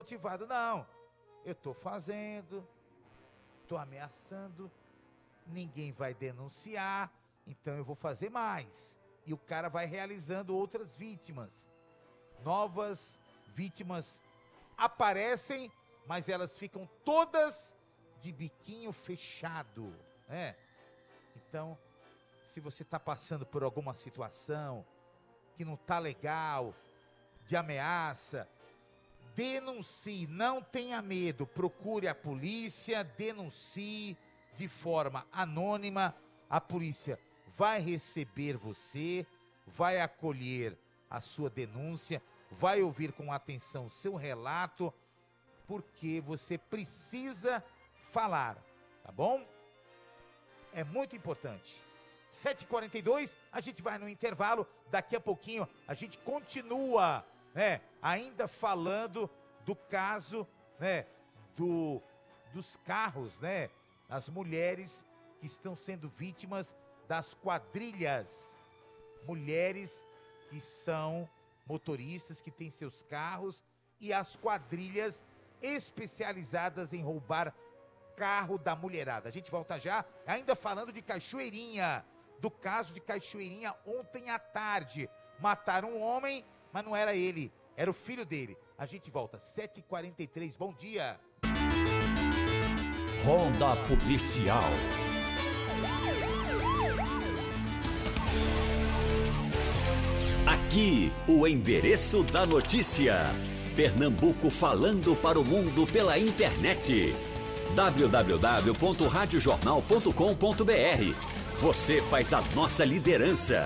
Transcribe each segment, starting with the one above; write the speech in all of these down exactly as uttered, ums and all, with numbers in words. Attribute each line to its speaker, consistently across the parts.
Speaker 1: motivado, não. Eu tô fazendo, tô ameaçando, ninguém vai denunciar, então eu vou fazer mais. E o cara vai realizando outras vítimas. Novas vítimas aparecem, mas elas ficam todas de biquinho fechado, né? Então, se você está passando por alguma situação que não está legal, de ameaça, denuncie, não tenha medo, procure a polícia, denuncie de forma anônima, a polícia vai receber você, vai acolher a sua denúncia, vai ouvir com atenção o seu relato, porque você precisa falar, tá bom? É muito importante. sete e quarenta e dois, a gente vai no intervalo, daqui a pouquinho a gente continua, né, ainda falando do caso, né, do, dos carros, né, as mulheres que estão sendo vítimas das quadrilhas, mulheres que são motoristas, que têm seus carros, e as quadrilhas especializadas em roubar carro da mulherada. A gente volta já, ainda falando de Cachoeirinha, do caso de Cachoeirinha ontem à tarde. Mataram um homem, mas não era ele, era o filho dele. A gente volta, sete e quarenta e três, bom dia.
Speaker 2: Ronda Policial. Aqui, o endereço da notícia. Pernambuco falando para o mundo pela internet. w w w ponto rádio jornal ponto com ponto b r. Você faz a nossa liderança.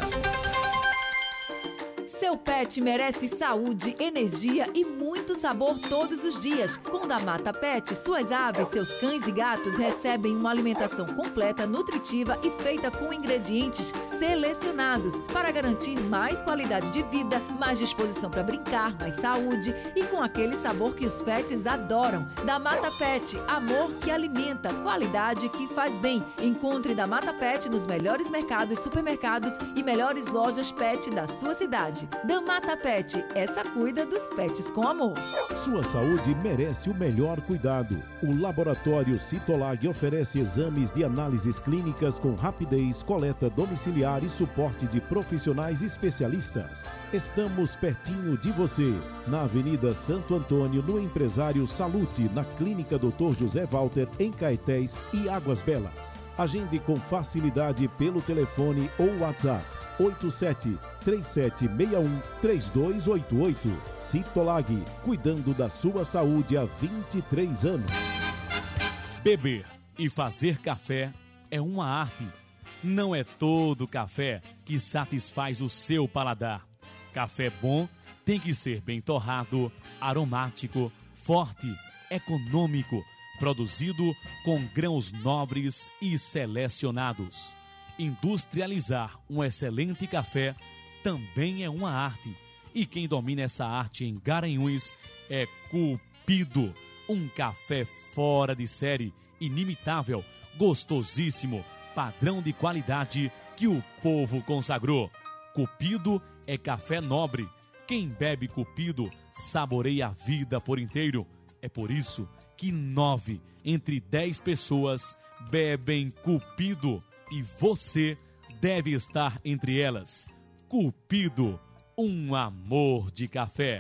Speaker 3: Seu pet merece saúde, energia e muito sabor todos os dias. Com Damata Pet, suas aves, seus cães e gatos recebem uma alimentação completa, nutritiva e feita com ingredientes selecionados para garantir mais qualidade de vida, mais disposição para brincar, mais saúde e com aquele sabor que os pets adoram. Damata Pet, amor que alimenta, qualidade que faz bem. Encontre Damata Pet nos melhores mercados, supermercados e melhores lojas pet da sua cidade. Damata Pet, essa cuida dos pets com amor.
Speaker 4: Sua saúde merece o melhor cuidado. O Laboratório Citolag oferece exames de análises clínicas com rapidez, coleta domiciliar e suporte de profissionais especialistas. Estamos pertinho de você, na Avenida Santo Antônio, no Empresário Salute, na Clínica doutor José Walter, em Caetés e Águas Belas. Agende com facilidade pelo telefone ou WhatsApp. oito sete três sete seis um três dois oito oito. Citolag, cuidando da sua saúde há vinte e três anos.
Speaker 5: Beber e fazer café é uma arte. Não é todo café que satisfaz o seu paladar. Café bom tem que ser bem torrado, aromático, forte, econômico, produzido com grãos nobres e selecionados. Industrializar um excelente café também é uma arte. E quem domina essa arte em Garanhuns é Cupido. Um café fora de série, inimitável, gostosíssimo, padrão de qualidade que o povo consagrou. Cupido é café nobre. Quem bebe Cupido saboreia a vida por inteiro. É por isso que nove entre dez pessoas bebem Cupido. E você deve estar entre elas. Cupido, um amor de café.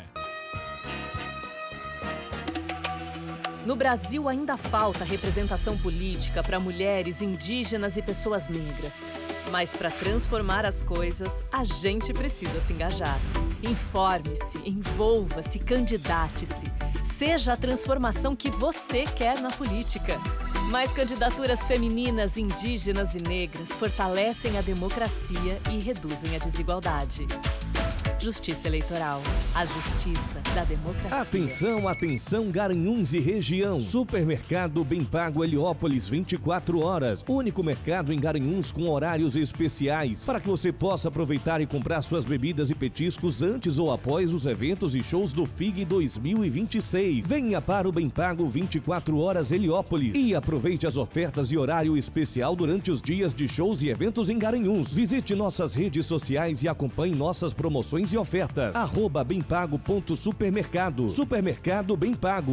Speaker 6: No Brasil ainda falta representação política para mulheres, indígenas e pessoas negras. Mas para transformar as coisas, a gente precisa se engajar. Informe-se, envolva-se, candidate-se. Seja a transformação que você quer na política. Mais candidaturas femininas, indígenas e negras fortalecem a democracia e reduzem a desigualdade. Justiça Eleitoral. A justiça da democracia.
Speaker 7: Atenção, atenção, Garanhuns e região. Supermercado Bem Pago Heliópolis, vinte e quatro horas. Único mercado em Garanhuns com horários especiais para que você possa aproveitar e comprar suas bebidas e petiscos antes ou após os eventos e shows do F I G dois mil e vinte e seis. Venha para o Bem Pago vinte e quatro horas Heliópolis e aproveite as ofertas e horário especial durante os dias de shows e eventos em Garanhuns. Visite nossas redes sociais e acompanhe nossas promoções e ofertas. Arroba bem pago ponto supermercado. Supermercado Bem Pago.